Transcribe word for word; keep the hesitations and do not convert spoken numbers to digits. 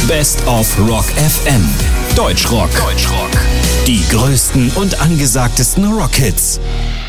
Best of Rock F M. Deutschrock. Deutschrock. Die größten und angesagtesten Rockhits.